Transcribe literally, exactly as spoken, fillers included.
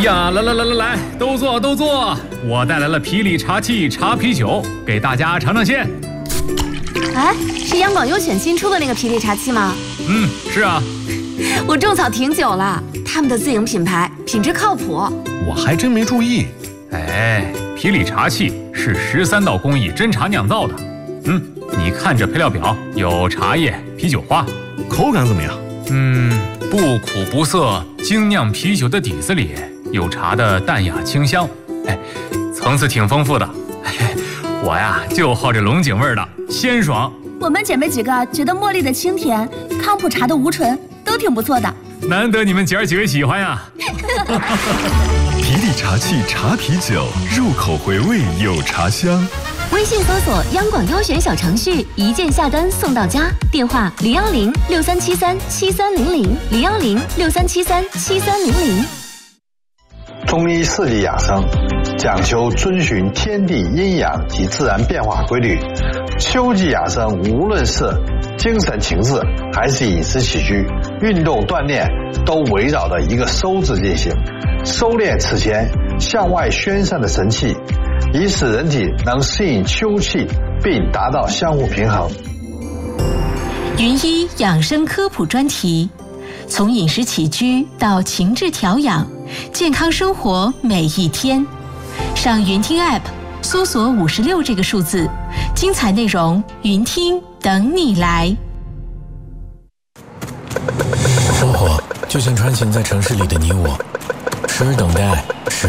呀，来来来来来，都坐都坐！我带来了皮里茶气茶啤酒，给大家尝尝鲜。 哎，是央广优选新出的那个皮里茶气吗？ 嗯，是啊。 我种草挺久了，他们的自营品牌，品质靠谱。 我还真没注意。 哎，皮里茶气是十三道工艺真茶酿造的。嗯，你看这配料表，有茶叶、啤酒花， 口感怎么样？ 嗯，不苦不涩，精酿啤酒的底子里有茶的淡雅清香，哎，层次挺丰富的。我呀就好这龙井味的，鲜爽。 我们姐妹几个觉得茉莉的清甜，康普茶的无醇都挺不错的。 难得你们姐儿几个喜欢呀！ 皮里茶气茶啤酒，入口回味有茶香。 微信搜索央广优选小程序，一键下单送到家。电话零幺零六三七三七三零零零幺零六三七三七三零零。 中医四季养生讲求遵循天地阴阳及自然变化规律。秋季养生无论是精神情志还是饮食起居、运动锻炼，都围绕着一个收字进行，收敛此前向外宣散的神气，以使人体能适应秋气，并达到相互平衡。 云医养生科普专题，从饮食起居到情志调养，健康生活每一天。上云听 App 搜索五十六这个数字，精彩内容云听等你来。 生活就像穿行在城市里的你我，时而等待，时